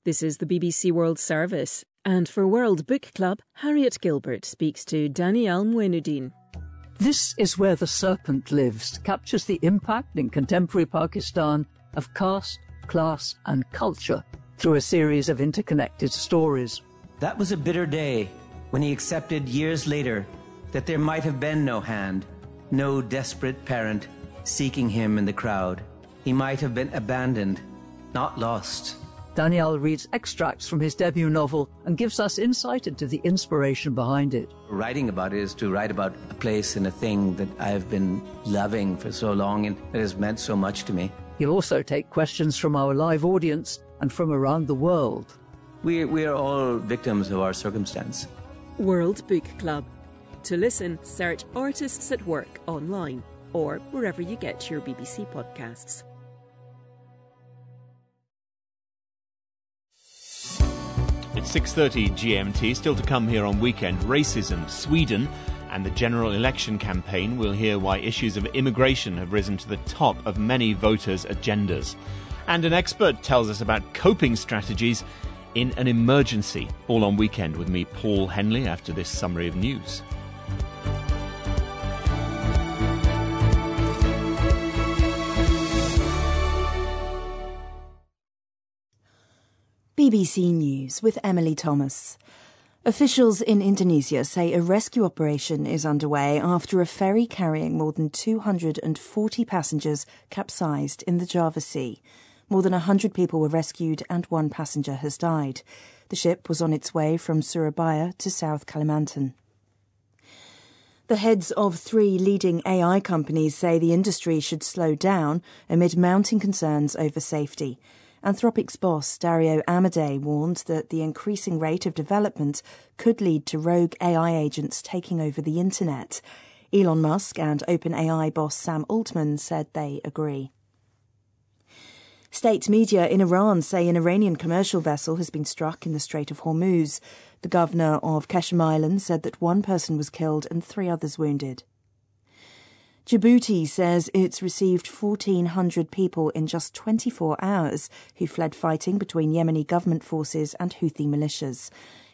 This is the BBC World Service, and for World Book Club, Harriet Gilbert speaks to Danielle Mouinudin. This is Where the Serpent Lives captures the impact in contemporary Pakistan of caste, class and culture through a series of interconnected stories. That was a bitter day when he accepted years later that there might have been no hand, no desperate parent seeking him in the crowd. He might have been abandoned, not lost. Danielle reads extracts from his debut novel and gives us insight into the inspiration behind it. Writing about it is to write about a place and a thing that I've been loving for so long and that has meant so much to me. He'll also take questions from our live audience and from around the world. We are all victims of our circumstance. World Book Club. To listen, search Artists at Work online or wherever you get your BBC podcasts. It's 6:30 GMT, still to come here on Weekend. Racism, Sweden and the general election campaign. We'll hear why issues of immigration have risen to the top of many voters' agendas. And an expert tells us about coping strategies in an emergency. All on Weekend with me, Paul Henley, after this summary of news. BBC News with Emily Thomas. Officials in Indonesia say a rescue operation is underway after a ferry carrying more than 240 passengers capsized in the Java Sea. More than 100 people were rescued and one passenger has died. The ship was on its way from Surabaya to South Kalimantan. The heads of 3 leading AI companies say the industry should slow down amid mounting concerns over safety. Anthropic's boss, Dario Amodei, warned that the increasing rate of development could lead to rogue AI agents taking over the internet. Elon Musk and OpenAI boss Sam Altman said they agree. State media in Iran say an Iranian commercial vessel has been struck in the Strait of Hormuz. The governor of Qeshm Island said that 1 person was killed and 3 others wounded. Djibouti says it's received 1,400 people in just 24 hours who fled fighting between Yemeni government forces and Houthi militias.